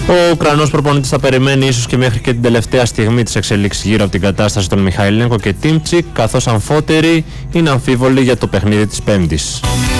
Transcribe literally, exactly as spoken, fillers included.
Ο Ουκρανός προπονητής θα περιμένει ίσως και μέχρι και την τελευταία στιγμή της εξελίξης γύρω από την κατάσταση των Μιχαηλένκο και Τίμτσικ, καθώς αμφότεροι είναι αμφίβολοι για το παιχνίδι της Πέμπτης.